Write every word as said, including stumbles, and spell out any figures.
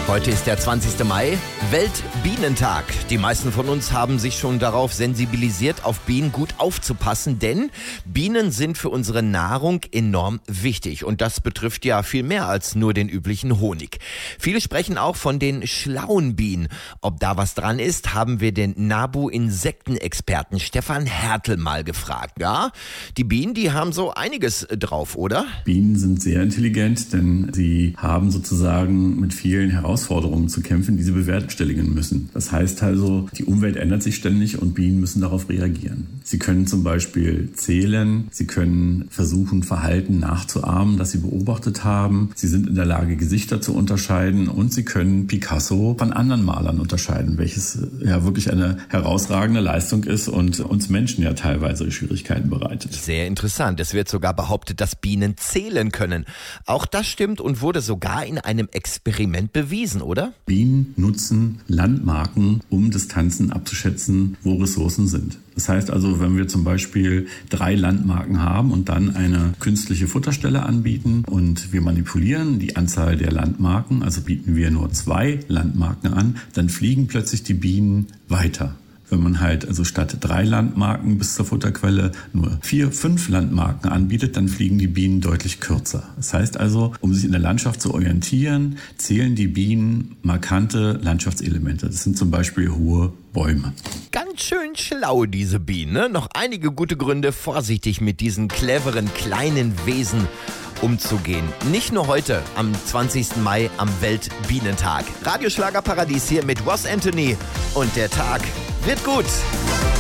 Heute ist der zwanzigste Mai, Weltbienentag. Die meisten von uns haben sich schon darauf sensibilisiert, auf Bienen gut aufzupassen, denn Bienen sind für unsere Nahrung enorm wichtig. Und das betrifft ja viel mehr als nur den üblichen Honig. Viele sprechen auch von den schlauen Bienen. Ob da was dran ist, haben wir den NABU-Insektenexperten Stefan Hertel mal gefragt. Ja, die Bienen, die haben so einiges drauf, oder? Bienen sind sehr intelligent, denn sie haben sozusagen mit vielen Herausforderungen zu kämpfen, die sie bewerkstelligen müssen. Das heißt also, die Umwelt ändert sich ständig und Bienen müssen darauf reagieren. Sie können zum Beispiel zählen, sie können versuchen, Verhalten nachzuahmen, das sie beobachtet haben. Sie sind in der Lage, Gesichter zu unterscheiden und sie können Picasso von anderen Malern unterscheiden, welches ja wirklich eine herausragende Leistung ist und uns Menschen ja teilweise Schwierigkeiten bereitet. Sehr interessant. Es wird sogar behauptet, dass Bienen zählen können. Auch das stimmt und wurde sogar in einem Experiment bewiesen, oder? Bienen nutzen Landmarken, um Distanzen abzuschätzen, wo Ressourcen sind. Das heißt also, wenn wir zum Beispiel drei Landmarken haben und dann eine künstliche Futterstelle anbieten und wir manipulieren die Anzahl der Landmarken, also bieten wir nur zwei Landmarken an, dann fliegen plötzlich die Bienen weiter. Wenn man halt also statt drei Landmarken bis zur Futterquelle nur vier, fünf Landmarken anbietet, dann fliegen die Bienen deutlich kürzer. Das heißt also, um sich in der Landschaft zu orientieren, zählen die Bienen markante Landschaftselemente. Das sind zum Beispiel hohe Bäume. Ganz schön schlau, diese Bienen, ne? Noch einige gute Gründe, vorsichtig mit diesen cleveren kleinen Wesen umzugehen. Nicht nur heute, am zwanzigsten Mai, am Weltbienentag. Radioschlager Paradies hier mit Ross Anthony und der Tag wird gut.